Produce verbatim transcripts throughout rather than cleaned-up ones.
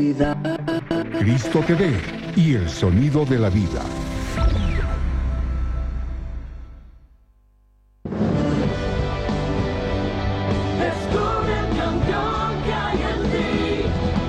Cristo T V y el sonido de la vida. Descubre el campeón que hay en ti.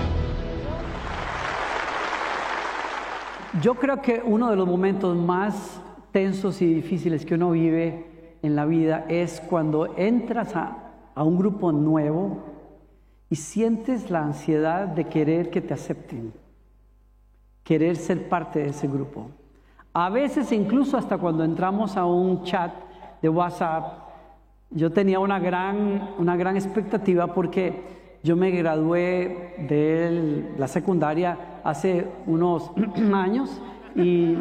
Yo creo que uno de los momentos más tensos y difíciles que uno vive en la vida es cuando entras a, a un grupo nuevo y sientes la ansiedad de querer que te acepten, querer ser parte de ese grupo. A veces incluso hasta cuando entramos a un chat de WhatsApp, yo tenía una gran, una gran expectativa porque yo me gradué de la secundaria hace unos años y,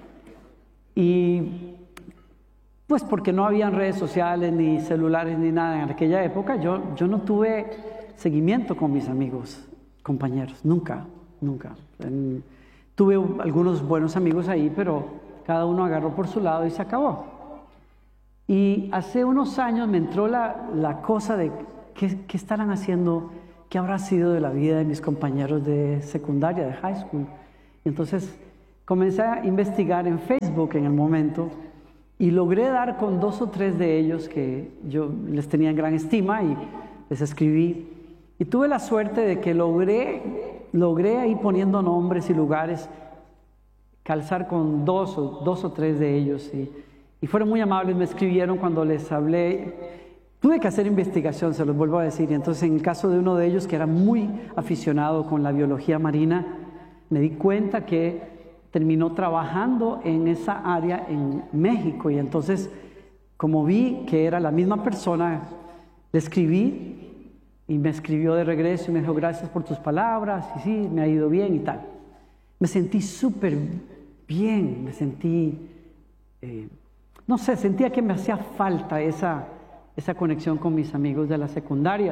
y pues porque no habían redes sociales ni celulares ni nada en aquella época, yo, yo no tuve seguimiento con mis amigos, compañeros, nunca, nunca. En, tuve algunos buenos amigos ahí, pero cada uno agarró por su lado y se acabó. Y hace unos años me entró la, la cosa de qué, qué estarán haciendo, qué habrá sido de la vida de mis compañeros de secundaria, de high school. Y entonces comencé a investigar en Facebook en el momento y logré dar con dos o tres de ellos que yo les tenía en gran estima y les escribí. Y tuve la suerte de que logré, logré ahí poniendo nombres y lugares, calzar con dos o, dos o tres de ellos. Y, y fueron muy amables, me escribieron cuando les hablé. Tuve que hacer investigación, se los vuelvo a decir. Y entonces en el caso de uno de ellos, que era muy aficionado con la biología marina, me di cuenta que terminó trabajando en esa área en México. Y entonces, como vi que era la misma persona, le escribí. Y me escribió de regreso y me dijo, gracias por tus palabras, y sí, me ha ido bien y tal. Me sentí súper bien, me sentí, eh, no sé, sentía que me hacía falta esa, esa conexión con mis amigos de la secundaria.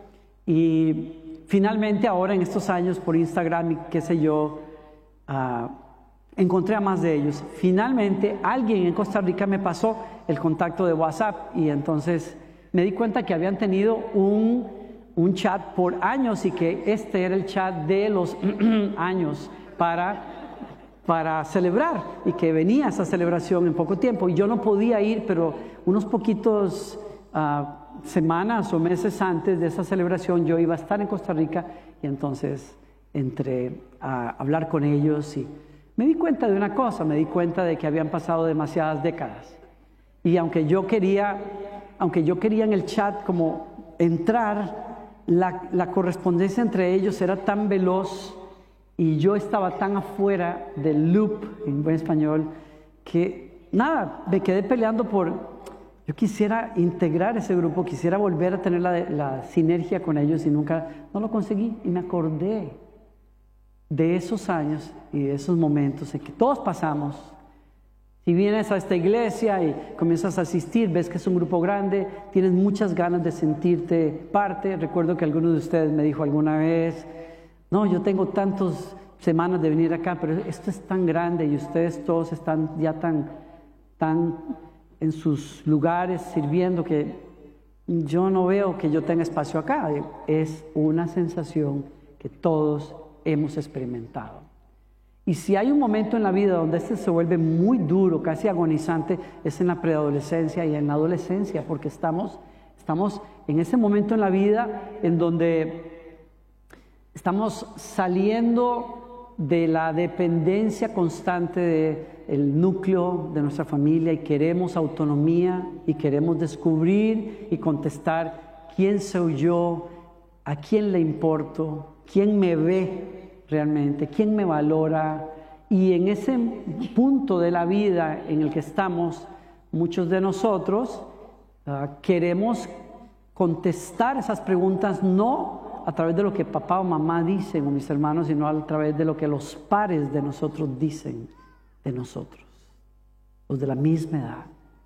Y finalmente ahora en estos años por Instagram y qué sé yo, uh, encontré a más de ellos. Finalmente alguien en Costa Rica me pasó el contacto de WhatsApp y entonces me di cuenta que habían tenido un... un chat por años y que este era el chat de los años para, para celebrar y que venía esa celebración en poco tiempo y yo no podía ir, pero unos poquitos uh, semanas o meses antes de esa celebración yo iba a estar en Costa Rica y entonces entré a hablar con ellos y me di cuenta de una cosa, me di cuenta de que habían pasado demasiadas décadas y aunque yo quería, aunque yo quería en el chat como entrar, La, la correspondencia entre ellos era tan veloz y yo estaba tan afuera del loop, en buen español, que nada, me quedé peleando por, yo quisiera integrar ese grupo, quisiera volver a tener la, la sinergia con ellos y nunca, no lo conseguí y me acordé de esos años y de esos momentos en que todos pasamos. Si vienes a esta iglesia y comienzas a asistir, ves que es un grupo grande, tienes muchas ganas de sentirte parte. Recuerdo que alguno de ustedes me dijo alguna vez, no, yo tengo tantas semanas de venir acá, pero esto es tan grande y ustedes todos están ya tan, tan en sus lugares sirviendo que yo no veo que yo tenga espacio acá. Es una sensación que todos hemos experimentado. Y si hay un momento en la vida donde este se vuelve muy duro, casi agonizante, es en la preadolescencia y en la adolescencia, porque estamos, estamos en ese momento en la vida en donde estamos saliendo de la dependencia constante del núcleo de nuestra familia y queremos autonomía y queremos descubrir y contestar quién soy yo, a quién le importo, quién me ve realmente, quién me valora. Y en ese punto de la vida en el que estamos, muchos de nosotros uh, queremos contestar esas preguntas no a través de lo que papá o mamá dicen o mis hermanos, sino a través de lo que los pares de nosotros dicen de nosotros, los de la misma edad.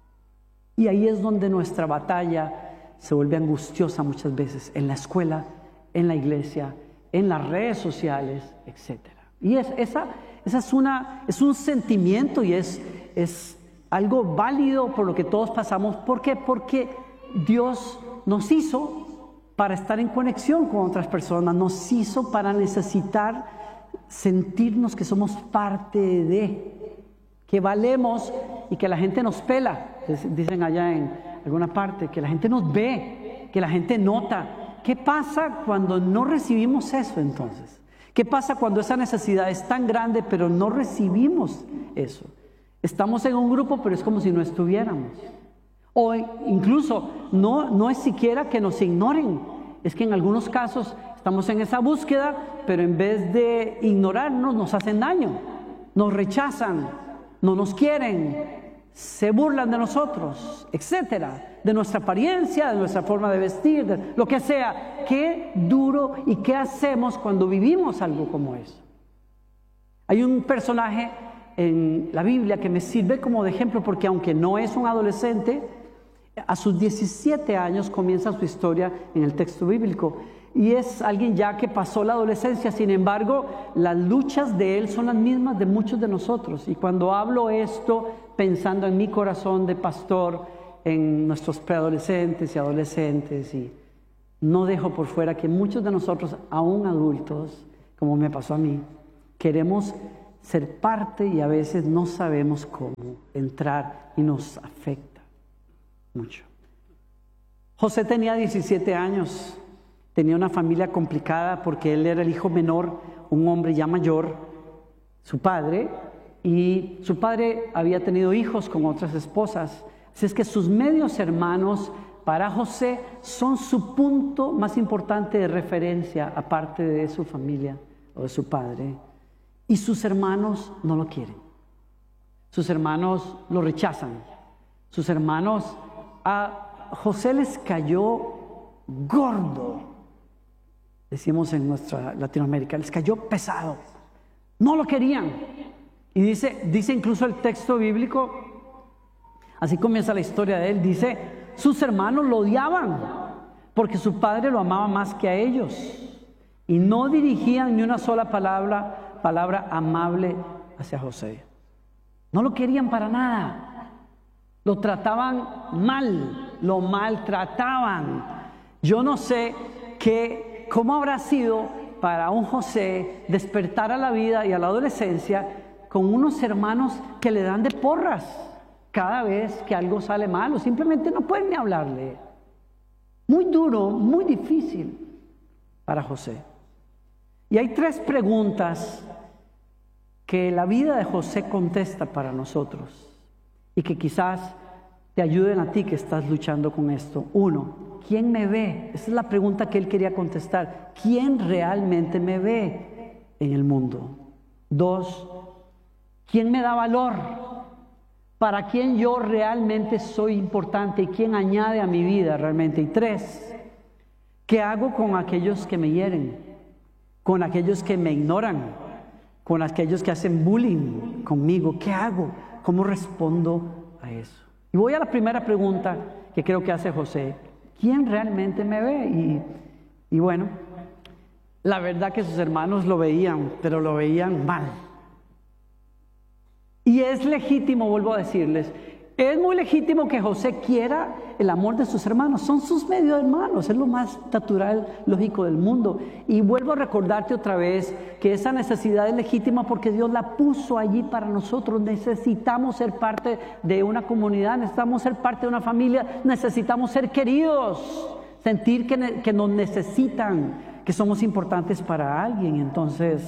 Y ahí es donde nuestra batalla se vuelve angustiosa muchas veces, en la escuela, en la iglesia, en las redes sociales, etcétera. Y es, esa, esa es, una, es un sentimiento y es, es algo válido por lo que todos pasamos. ¿Por qué? Porque Dios nos hizo para estar en conexión con otras personas, nos hizo para necesitar sentirnos que somos parte de, que valemos y que la gente nos pela, dicen allá en alguna parte, que la gente nos ve, que la gente nota. ¿Qué pasa cuando no recibimos eso entonces? ¿Qué pasa cuando esa necesidad es tan grande pero no recibimos eso? Estamos en un grupo pero es como si no estuviéramos. O incluso no, no es siquiera que nos ignoren, es que en algunos casos estamos en esa búsqueda, pero en vez de ignorarnos nos hacen daño, nos rechazan, no nos quieren, se burlan de nosotros, etcétera, de nuestra apariencia, de nuestra forma de vestir, de lo que sea. Qué duro y qué hacemos cuando vivimos algo como eso. Hay un personaje en la Biblia que me sirve como de ejemplo porque aunque no es un adolescente, a sus diecisiete años comienza su historia en el texto bíblico y es alguien ya que pasó la adolescencia. Sin embargo, las luchas de él son las mismas de muchos de nosotros, y cuando hablo esto pensando en mi corazón de pastor, en nuestros preadolescentes y adolescentes, y no dejo por fuera que muchos de nosotros, aún adultos, como me pasó a mí, queremos ser parte y a veces no sabemos cómo entrar y nos afecta mucho. José tenía diecisiete años, tenía una familia complicada porque él era el hijo menor, un hombre ya mayor, su padre, y su padre había tenido hijos con otras esposas. Así es que sus medios hermanos para José son su punto más importante de referencia, aparte de su familia o de su padre. Y sus hermanos no lo quieren. Sus hermanos lo rechazan. Sus hermanos, a José les cayó gordo, decimos en nuestra Latinoamérica, les cayó pesado. No lo querían. Y dice, dice incluso el texto bíblico, así comienza la historia de él, dice, sus hermanos lo odiaban porque su padre lo amaba más que a ellos y no dirigían ni una sola palabra, palabra amable hacia José. No lo querían para nada, lo trataban mal, lo maltrataban. Yo no sé qué, cómo habrá sido para un José despertar a la vida y a la adolescencia con unos hermanos que le dan de porras cada vez que algo sale mal, o simplemente no pueden ni hablarle. Muy duro, muy difícil para José. Y hay tres preguntas que la vida de José contesta para nosotros y que quizás te ayuden a ti que estás luchando con esto. Uno, ¿quién me ve? Esa es la pregunta que él quería contestar. ¿Quién realmente me ve en el mundo? Dos, ¿quién me da valor? ¿Para quién yo realmente soy importante y quién añade a mi vida realmente? Y tres, ¿qué hago con aquellos que me hieren? Con aquellos que me ignoran, con aquellos que hacen bullying conmigo. ¿Qué hago? ¿Cómo respondo a eso? Y voy a la primera pregunta que creo que hace José. ¿Quién realmente me ve? Y, y bueno, la verdad que sus hermanos lo veían, pero lo veían mal. Y es legítimo, vuelvo a decirles, es muy legítimo que José quiera el amor de sus hermanos. Son sus medio hermanos, es lo más natural, lógico del mundo. Y vuelvo a recordarte otra vez que esa necesidad es legítima porque Dios la puso allí para nosotros. Necesitamos ser parte de una comunidad, necesitamos ser parte de una familia, necesitamos ser queridos, sentir que, que nos necesitan, que somos importantes para alguien. Entonces,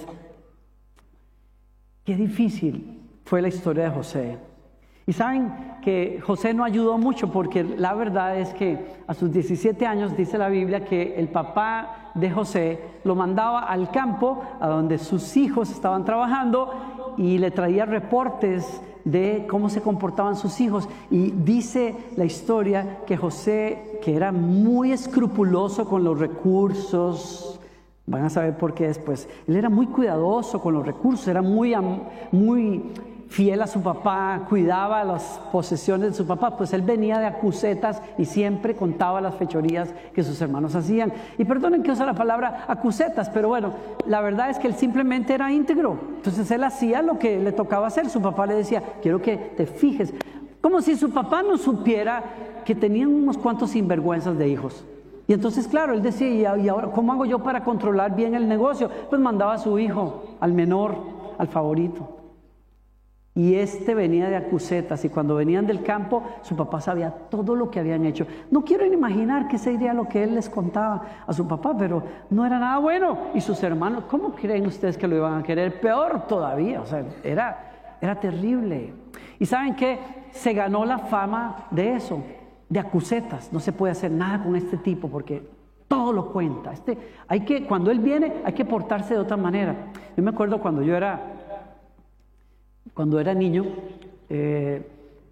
qué difícil fue la historia de José. Y saben que José no ayudó mucho porque la verdad es que a sus diecisiete años dice la Biblia que el papá de José lo mandaba al campo a donde sus hijos estaban trabajando y le traía reportes de cómo se comportaban sus hijos. Y dice la historia que José, que era muy escrupuloso con los recursos, van a saber por qué después, él era muy cuidadoso con los recursos, era muy, muy fiel a su papá, cuidaba las posesiones de su papá, pues él venía de acusetas y siempre contaba las fechorías que sus hermanos hacían. Y perdonen que use la palabra acusetas, pero bueno, la verdad es que él simplemente era íntegro. Entonces él hacía lo que le tocaba hacer. Su papá le decía, quiero que te fijes. Como si su papá no supiera que tenían unos cuantos sinvergüenzas de hijos. Y entonces, claro, él decía, ¿y ahora cómo hago yo para controlar bien el negocio? Pues mandaba a su hijo, al menor, al favorito. Y este venía de acusetas, y cuando venían del campo, su papá sabía todo lo que habían hecho. No quiero ni imaginar qué sería lo que él les contaba a su papá, pero no era nada bueno. Y sus hermanos, ¿cómo creen ustedes que lo iban a querer? Peor todavía, o sea, era, era terrible. ¿Y saben qué? Se ganó la fama de eso, de acusetas. No se puede hacer nada con este tipo porque todo lo cuenta. Este, hay que, cuando él viene, hay que portarse de otra manera. Yo me acuerdo cuando yo era... Cuando era niño, eh,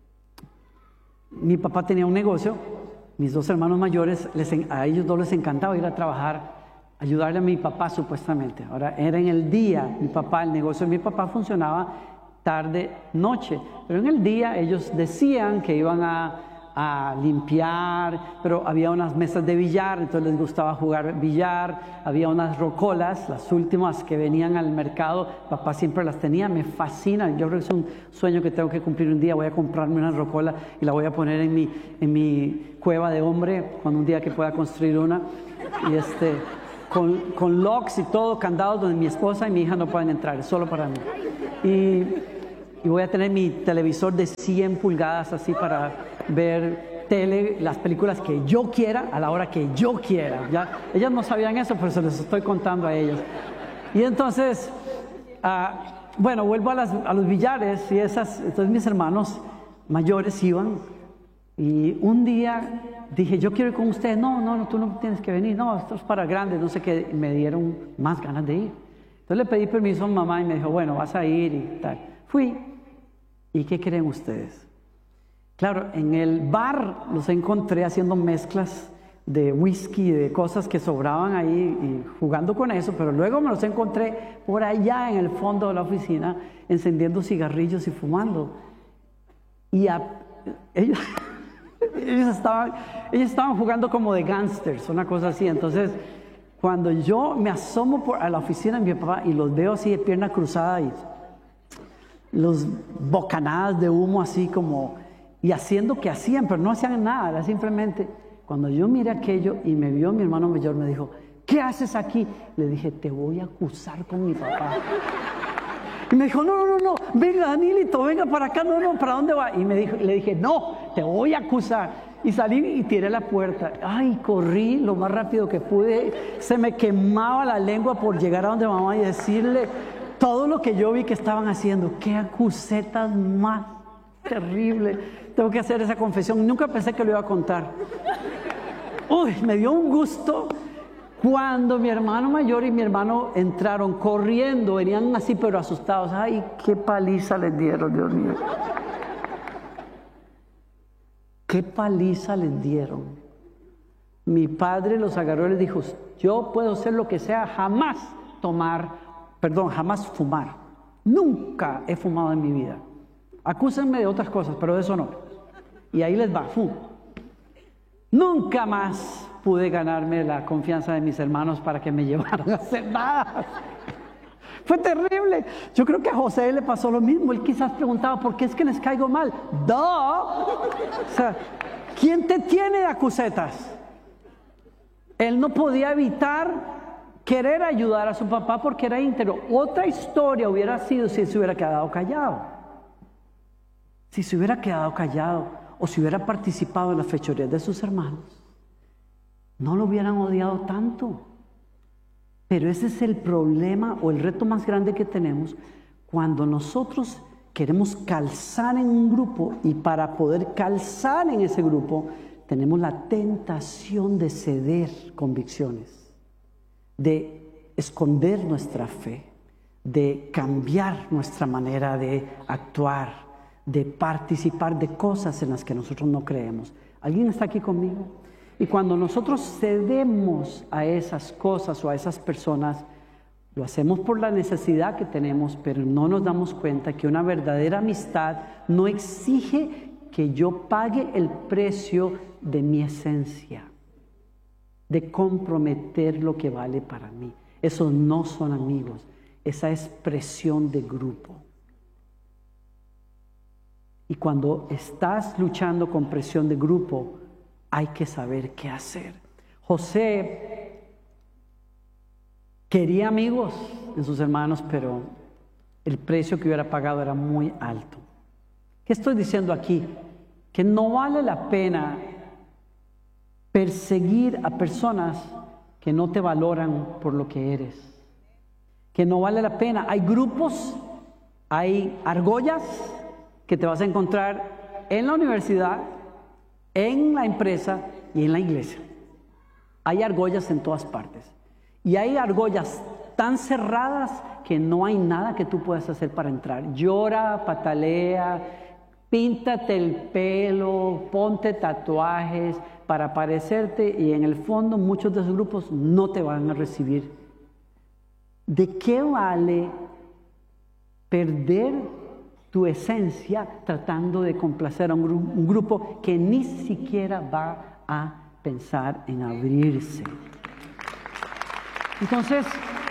mi papá tenía un negocio, mis dos hermanos mayores, les, a ellos dos les encantaba ir a trabajar, ayudarle a mi papá supuestamente. Ahora, era en el día, mi papá, el negocio de mi papá funcionaba tarde, noche, pero en el día ellos decían que iban a, a limpiar, pero había unas mesas de billar, entonces les gustaba jugar billar, había unas rocolas, las últimas que venían al mercado, papá siempre las tenía, me fascina, yo creo que es un sueño que tengo que cumplir un día, voy a comprarme una rocola y la voy a poner en mi, en mi cueva de hombre, cuando un día que pueda construir una, y este, con, con locks y todo, candados donde mi esposa y mi hija no pueden entrar, es solo para mí. Y, y voy a tener mi televisor de cien pulgadas así para ver tele, las películas que yo quiera, a la hora que yo quiera. ¿Ya? Ellas no sabían eso, pero se les estoy contando a ellos. Y entonces, uh, bueno, vuelvo a, las, a los billares y esas, entonces mis hermanos mayores iban y un día dije, yo quiero ir con ustedes. No, no, no, tú no tienes que venir. No, esto es para grandes, no sé qué. Me dieron más ganas de ir. Entonces le pedí permiso a mamá y me dijo, bueno, vas a ir y tal. Fui. ¿Y qué creen ustedes? Claro, en el bar los encontré haciendo mezclas de whisky y de cosas que sobraban ahí y jugando con eso, pero luego me los encontré por allá en el fondo de la oficina encendiendo cigarrillos y fumando. Y a, ellos, ellos, estaban, ellos estaban jugando como de gángsters, una cosa así. Entonces, cuando yo me asomo por, a la oficina de mi papá y los veo así de pierna cruzada y los bocanadas de humo así como... y haciendo que hacían, pero no hacían nada, era simplemente, cuando yo miré aquello y me vio mi hermano mayor, me dijo, ¿qué haces aquí? Le dije, te voy a acusar con mi papá. Y me dijo, no, no, no, no, venga Danilito, venga para acá, no, no, ¿para dónde va? Y me dijo, le dije, no, te voy a acusar. Y salí y tiré la puerta. Ay, corrí lo más rápido que pude, se me quemaba la lengua por llegar a donde mamá y decirle todo lo que yo vi que estaban haciendo. Qué acusetas más terrible. Tengo que hacer esa confesión. Nunca pensé que lo iba a contar. Uy, me dio un gusto cuando mi hermano mayor y mi hermano entraron corriendo, venían así pero asustados. Ay, qué paliza les dieron, Dios mío. Qué paliza les dieron. Mi padre los agarró y les dijo, yo puedo hacer lo que sea, jamás tomar, perdón, jamás fumar. Nunca he fumado en mi vida. Acúsenme de otras cosas, pero de eso no. Y ahí les va, ¡fum! Nunca más pude ganarme la confianza de mis hermanos para que me llevaran a hacer nada. Fue terrible. Yo creo que a José le pasó lo mismo. Él quizás preguntaba, ¿por qué es que les caigo mal? ¡No! O sea, ¿quién te tiene de acusetas? Él no podía evitar querer ayudar a su papá porque era íntegro. Otra historia hubiera sido si él se hubiera quedado callado. Si se hubiera quedado callado o si hubiera participado en las fechorías de sus hermanos, no lo hubieran odiado tanto. Pero ese es el problema o el reto más grande que tenemos cuando nosotros queremos calzar en un grupo, y para poder calzar en ese grupo tenemos la tentación de ceder convicciones, de esconder nuestra fe, de cambiar nuestra manera de actuar, de participar de cosas en las que nosotros no creemos. ¿Alguien está aquí conmigo? Y cuando nosotros cedemos a esas cosas o a esas personas, lo hacemos por la necesidad que tenemos, pero no nos damos cuenta que una verdadera amistad no exige que yo pague el precio de mi esencia, de comprometer lo que vale para mí. Esos no son amigos, esa es presión de grupo. Y cuando estás luchando con presión de grupo, hay que saber qué hacer. José quería amigos en sus hermanos, pero el precio que hubiera pagado era muy alto. ¿Qué estoy diciendo aquí? Que no vale la pena perseguir a personas que no te valoran por lo que eres. Que no vale la pena. Hay grupos, hay argollas que te vas a encontrar en la universidad, en la empresa y en la iglesia. Hay argollas en todas partes. Y hay argollas tan cerradas que no hay nada que tú puedas hacer para entrar. Llora, patalea, píntate el pelo, ponte tatuajes para parecerte, y en el fondo muchos de esos grupos no te van a recibir. ¿De qué vale perder tu esencia tratando de complacer a un, gru- un grupo que ni siquiera va a pensar en abrirse? Entonces,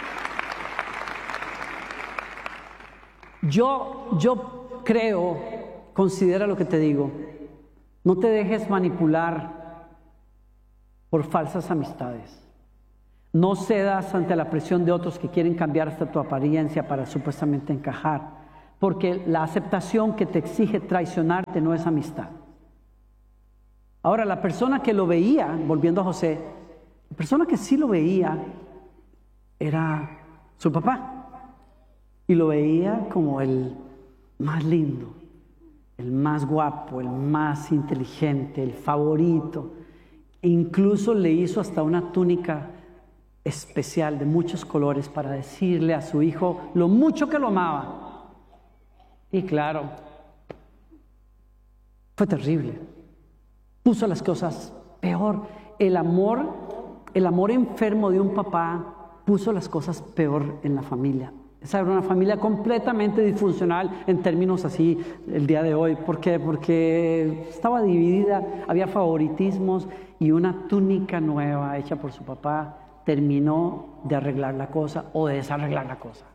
yo, yo creo, considera lo que te digo, no te dejes manipular por falsas amistades. No cedas ante la presión de otros que quieren cambiar hasta tu apariencia para supuestamente encajar, porque la aceptación que te exige traicionarte no es amistad. Ahora, la persona que lo veía, volviendo a José, la persona que sí lo veía era su papá, y lo veía como el más lindo, el más guapo, el más inteligente, el favorito. E incluso le hizo hasta una túnica especial de muchos colores para decirle a su hijo lo mucho que lo amaba. Y claro, fue terrible. Puso las cosas peor. El amor, el amor enfermo de un papá puso las cosas peor en la familia. Esa era una familia completamente disfuncional en términos así el día de hoy. ¿Por qué? Porque estaba dividida, había favoritismos, y una túnica nueva hecha por su papá terminó de arreglar la cosa o de desarreglar la cosa.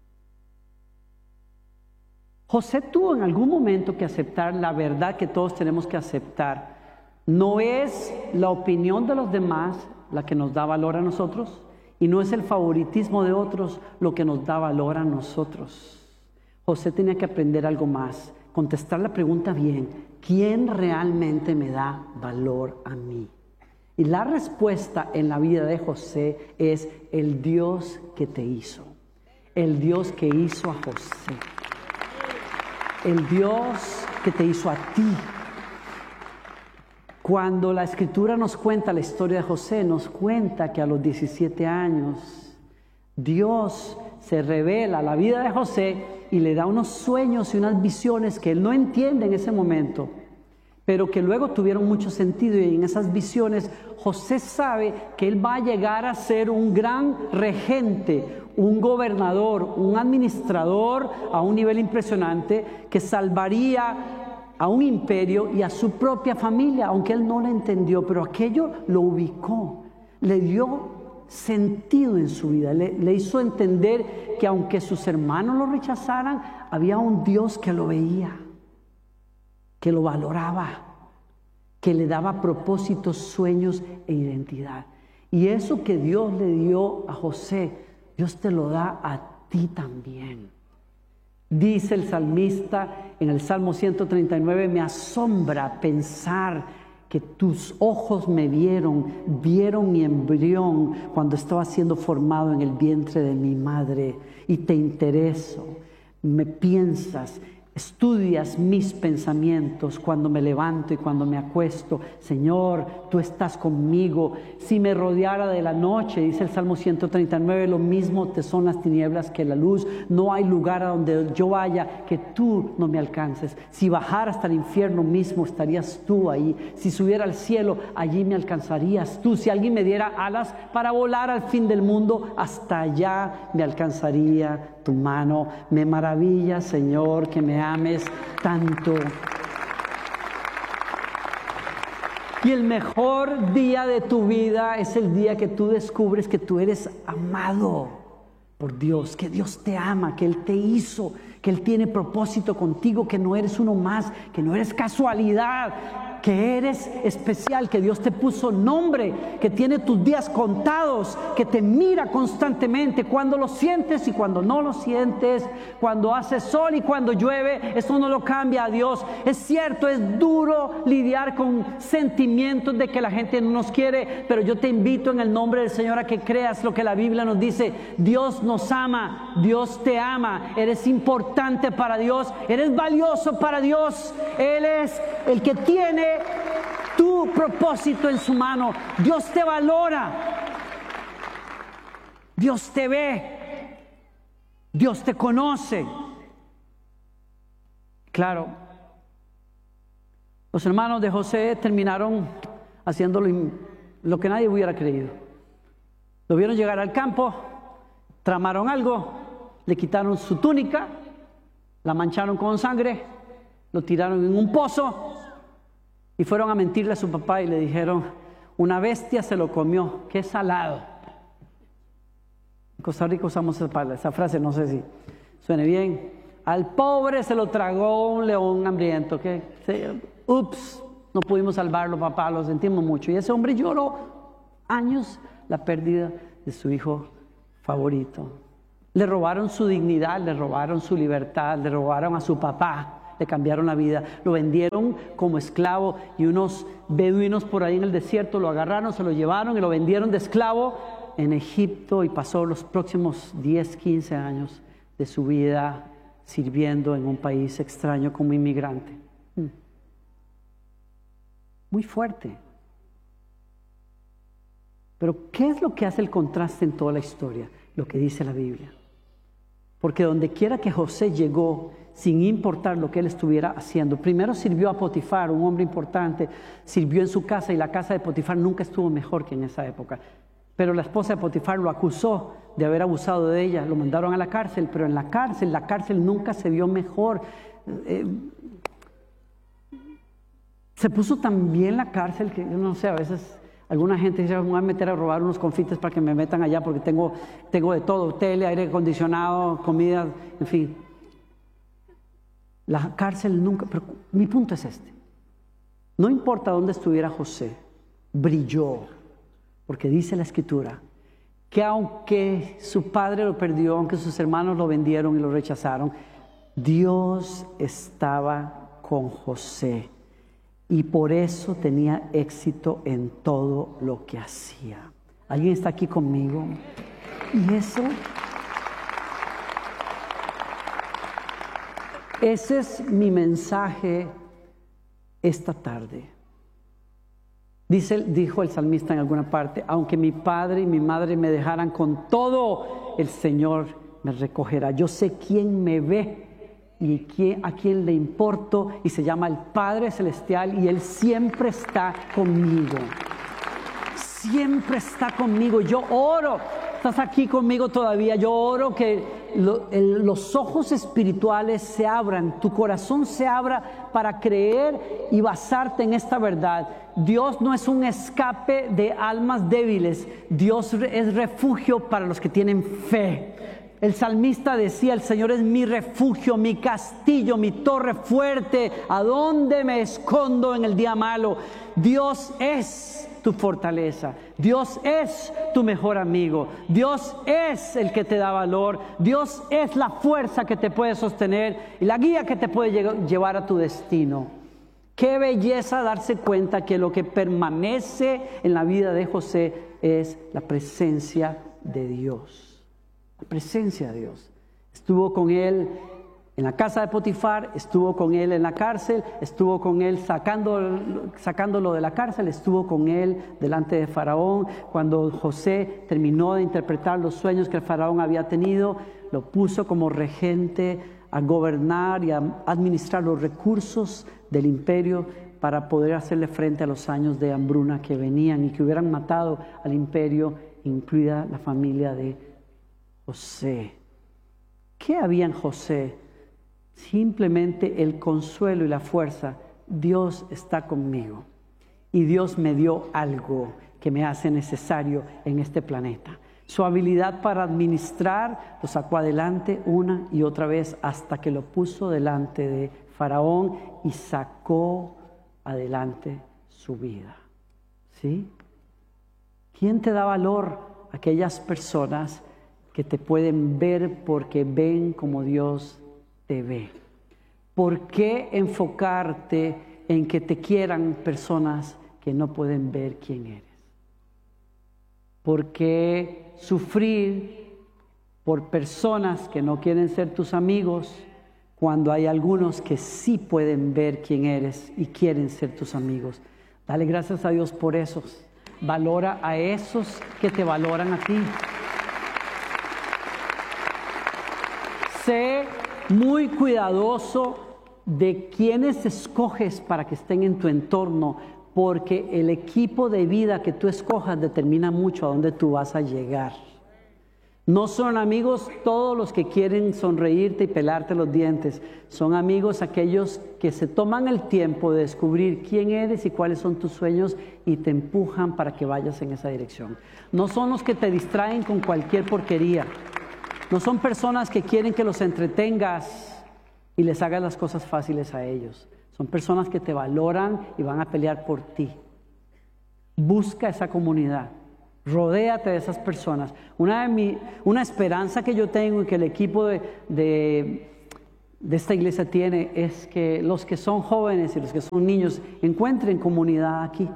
José tuvo en algún momento que aceptar la verdad que todos tenemos que aceptar. No es la opinión de los demás la que nos da valor a nosotros, y no es el favoritismo de otros lo que nos da valor a nosotros. José tenía que aprender algo más, contestar la pregunta bien: ¿quién realmente me da valor a mí? Y la respuesta en la vida de José es el Dios que te hizo, el Dios que hizo a José, el Dios que te hizo a ti. Cuando la Escritura nos cuenta la historia de José, nos cuenta que a los diecisiete años Dios se revela a la vida de José y le da unos sueños y unas visiones que él no entiende en ese momento, pero que luego tuvieron mucho sentido. Y en esas visiones José sabe que él va a llegar a ser un gran regente, un gobernador, un administrador a un nivel impresionante, que salvaría a un imperio y a su propia familia, aunque él no lo entendió, pero aquello lo ubicó, le dio sentido en su vida, le, le hizo entender que aunque sus hermanos lo rechazaran, había un Dios que lo veía, que lo valoraba, que le daba propósitos, sueños e identidad. Y eso que Dios le dio a José, Dios te lo da a ti también. Dice el salmista en el Salmo ciento treinta y nueve: me asombra pensar que tus ojos me vieron, vieron mi embrión cuando estaba siendo formado en el vientre de mi madre, y te intereso, me piensas, estudias mis pensamientos cuando me levanto y cuando me acuesto. Señor, tú estás conmigo. Si me rodeara de la noche, dice el Salmo ciento treinta y nueve, lo mismo te son las tinieblas que la luz. No hay lugar a donde yo vaya que tú no me alcances. Si bajara hasta el infierno mismo, estarías tú ahí. Si subiera al cielo, allí me alcanzarías tú. Si alguien me diera alas para volar al fin del mundo, hasta allá me alcanzaría tu mano. Me maravilla, Señor, que me ames tanto. Y el mejor día de tu vida es el día que tú descubres que tú eres amado por Dios, que Dios te ama, que Él te hizo, que Él tiene propósito contigo, que no eres uno más, que no eres casualidad. que eres especial, que Dios te puso nombre, que tiene tus días contados, que te mira constantemente cuando lo sientes y cuando no lo sientes, cuando hace sol y cuando llueve. Eso no lo cambia a Dios. Es cierto, es duro lidiar con sentimientos de que la gente no nos quiere, pero yo te invito en el nombre del Señor a que creas lo que la Biblia nos dice. Dios nos ama, Dios te ama, eres importante para Dios, eres valioso para Dios. Él es el que tiene tu propósito en su mano. Dios te valora, Dios te ve, Dios te conoce. Claro, los hermanos de José terminaron haciendo lo, lo que nadie hubiera creído. Lo vieron llegar al campo, tramaron algo, le quitaron su túnica, la mancharon con sangre, lo tiraron en un pozo y fueron a mentirle a su papá y le dijeron: una bestia se lo comió, qué salado. En Costa Rica usamos esa, esa frase, no sé si suene bien. Al pobre se lo tragó un león hambriento. Que se, ups, no pudimos salvarlo, papá, lo sentimos mucho. Y ese hombre lloró años la pérdida de su hijo favorito. Le robaron su dignidad, le robaron su libertad, le robaron a su papá, le cambiaron la vida, lo vendieron como esclavo y unos beduinos por ahí en el desierto lo agarraron, se lo llevaron y lo vendieron de esclavo en Egipto, y pasó los próximos diez, quince años de su vida sirviendo en un país extraño como inmigrante. Muy fuerte. Pero ¿qué es lo que hace el contraste en toda la historia? Lo que dice la Biblia. Porque donde quiera que José llegó, sin importar lo que él estuviera haciendo, primero sirvió a Potifar, un hombre importante, sirvió en su casa, y la casa de Potifar nunca estuvo mejor que en esa época. Pero la esposa de Potifar lo acusó de haber abusado de ella, lo mandaron a la cárcel, pero en la cárcel, la cárcel nunca se vio mejor. Eh, se puso tan bien la cárcel que yo no sé, a veces alguna gente dice: me voy a meter a robar unos confites para que me metan allá porque tengo, tengo de todo, tele, aire acondicionado, comida, en fin. La cárcel nunca, pero mi punto es este: no importa dónde estuviera José, brilló, porque dice la Escritura que aunque su padre lo perdió, aunque sus hermanos lo vendieron y lo rechazaron, Dios estaba con José. Y por eso tenía éxito en todo lo que hacía. ¿Alguien está aquí conmigo? Y eso, ese es mi mensaje esta tarde. Dice, dijo el salmista en alguna parte: aunque mi padre y mi madre me dejaran, con todo el Señor me recogerá. Yo sé quién me ve y quién, a quién le importo, y se llama el Padre Celestial, y Él siempre está conmigo. Siempre está conmigo. Yo oro, estás aquí conmigo todavía, yo oro que lo, el, los ojos espirituales se abran, tu corazón se abra para creer y basarte en esta verdad. Dios no es un escape de almas débiles, Dios es refugio para los que tienen fe. El salmista decía: el Señor es mi refugio, mi castillo, mi torre fuerte, ¿a dónde me escondo en el día malo? Dios es tu fortaleza, Dios es tu mejor amigo, Dios es el que te da valor, Dios es la fuerza que te puede sostener y la guía que te puede llevar a tu destino. Qué belleza darse cuenta que lo que permanece en la vida de José es la presencia de Dios. La presencia de Dios. Estuvo con él en la casa de Potifar, estuvo con él en la cárcel, estuvo con él sacando, sacándolo de la cárcel, estuvo con él delante de Faraón. Cuando José terminó de interpretar los sueños que el Faraón había tenido, lo puso como regente a gobernar y a administrar los recursos del imperio para poder hacerle frente a los años de hambruna que venían y que hubieran matado al imperio, incluida la familia de José. ¿Qué había en José? Simplemente el consuelo y la fuerza. Dios está conmigo y Dios me dio algo que me hace necesario en este planeta. Su habilidad para administrar lo sacó adelante una y otra vez hasta que lo puso delante de Faraón y sacó adelante su vida. ¿Sí? ¿Quién te da valor? Aquellas personas que te pueden ver porque ven como Dios te ve. ¿Por qué enfocarte en que te quieran personas que no pueden ver quién eres? ¿Por qué sufrir por personas que no quieren ser tus amigos cuando hay algunos que sí pueden ver quién eres y quieren ser tus amigos? Dale gracias a Dios por esos. Valora a esos que te valoran a ti. Sé muy cuidadoso de quienes escoges para que estén en tu entorno, porque el equipo de vida que tú escojas determina mucho a dónde tú vas a llegar. No son amigos todos los que quieren sonreírte y pelarte los dientes. Son amigos aquellos que se toman el tiempo de descubrir quién eres y cuáles son tus sueños y te empujan para que vayas en esa dirección. No son los que te distraen con cualquier porquería. No son personas que quieren que los entretengas y les hagas las cosas fáciles a ellos. Son personas que te valoran y van a pelear por ti. Busca esa comunidad. Rodéate de esas personas. Una, de mi, una esperanza que yo tengo y que el equipo de, de, de esta iglesia tiene es que los que son jóvenes y los que son niños encuentren comunidad aquí.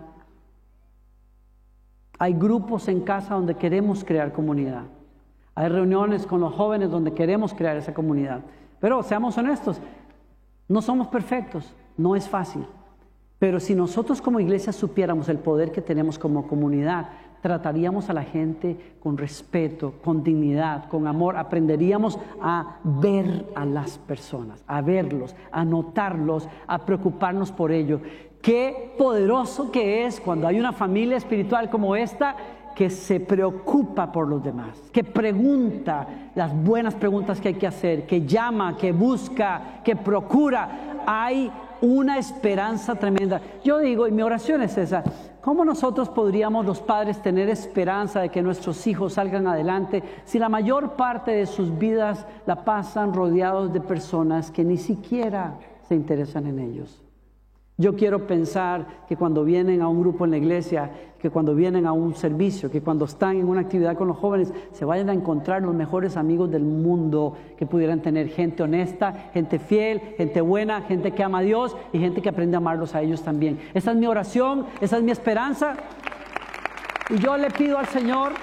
Hay grupos en casa donde queremos crear comunidad. Hay reuniones con los jóvenes donde queremos crear esa comunidad. Pero seamos honestos, no somos perfectos, no es fácil. Pero si nosotros como iglesia supiéramos el poder que tenemos como comunidad, trataríamos a la gente con respeto, con dignidad, con amor. Aprenderíamos a ver a las personas, a verlos, a notarlos, a preocuparnos por ellos. Qué poderoso que es cuando hay una familia espiritual como esta que se preocupa por los demás, que pregunta las buenas preguntas que hay que hacer, que llama, que busca, que procura. Hay una esperanza tremenda. Yo digo, y mi oración es esa: ¿cómo nosotros podríamos los padres tener esperanza de que nuestros hijos salgan adelante si la mayor parte de sus vidas la pasan rodeados de personas que ni siquiera se interesan en ellos? Yo quiero pensar que cuando vienen a un grupo en la iglesia, que cuando vienen a un servicio, que cuando están en una actividad con los jóvenes, se vayan a encontrar los mejores amigos del mundo que pudieran tener. Gente honesta, gente fiel, gente buena, gente que ama a Dios y gente que aprende a amarlos a ellos también. Esa es mi oración, esa es mi esperanza. Y yo le pido al Señor,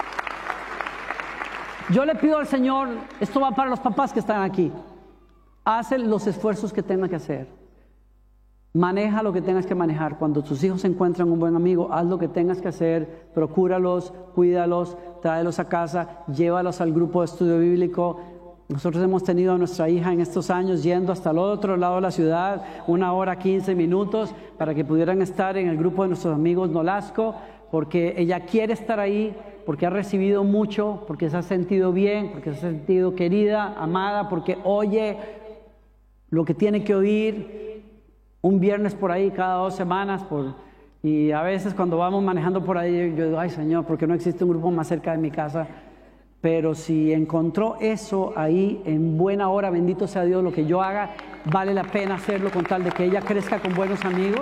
yo le pido al Señor, esto va para los papás que están aquí, haz los esfuerzos que tengan que hacer. Maneja lo que tengas que manejar. Cuando tus hijos encuentran un buen amigo, haz lo que tengas que hacer, procúralos, cuídalos, tráelos a casa, llévalos al grupo de estudio bíblico. Nosotros hemos tenido a nuestra hija en estos años yendo hasta el otro lado de la ciudad, una hora, quince minutos, para que pudieran estar en el grupo de nuestros amigos Nolasco, porque ella quiere estar ahí, porque ha recibido mucho, porque se ha sentido bien, porque se ha sentido querida, amada, porque oye lo que tiene que oír. Un viernes por ahí, cada dos semanas, por, y a veces cuando vamos manejando por ahí, yo digo, ay Señor, ¿por qué no existe un grupo más cerca de mi casa? Pero si encontró eso ahí en buena hora, bendito sea Dios, lo que yo haga, vale la pena hacerlo con tal de que ella crezca con buenos amigos.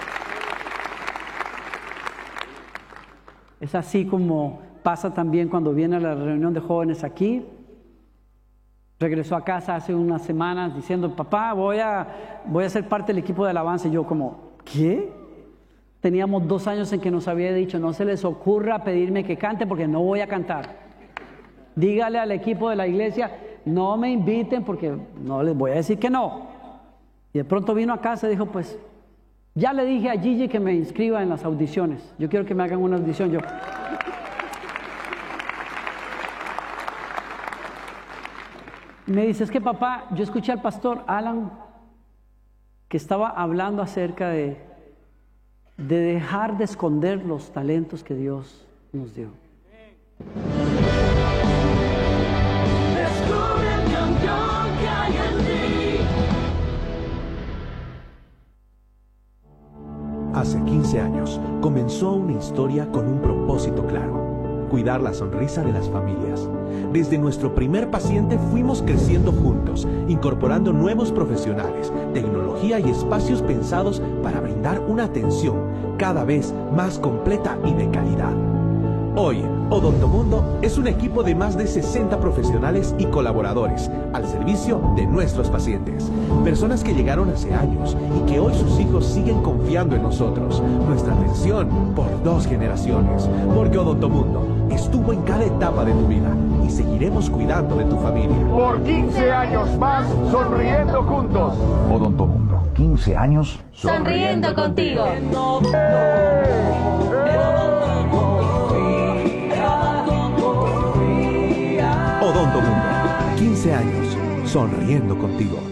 Es así como pasa también cuando viene a la reunión de jóvenes aquí. Regresó a casa hace unas semanas diciendo, papá, voy a, voy a ser parte del equipo de alabanza. Y yo como, ¿qué? Teníamos dos años en que nos había dicho, no se les ocurra pedirme que cante porque no voy a cantar. Dígale al equipo de la iglesia, no me inviten porque no les voy a decir que no. Y de pronto vino a casa y dijo, pues, ya le dije a Gigi que me inscriba en las audiciones. Yo quiero que me hagan una audición. Yo... Me dice, es que papá, yo escuché al pastor Alan que estaba hablando acerca de, de dejar de esconder los talentos que Dios nos dio. Descubre el campeón que hay en ti. Hace quince años comenzó una historia con un propósito claro: cuidar la sonrisa de las familias. Desde nuestro primer paciente fuimos creciendo juntos, incorporando nuevos profesionales, tecnología y espacios pensados para brindar una atención cada vez más completa y de calidad. Hoy, Odontomundo es un equipo de más de sesenta profesionales y colaboradores al servicio de nuestros pacientes. Personas que llegaron hace años y que hoy sus hijos siguen confiando en nosotros. Nuestra atención por dos generaciones. Porque Odontomundo estuvo en cada etapa de tu vida y seguiremos cuidando de tu familia. Por quince años más, sonriendo juntos. Odontomundo, quince años sonriendo contigo. Odontomundo, quince años sonriendo contigo.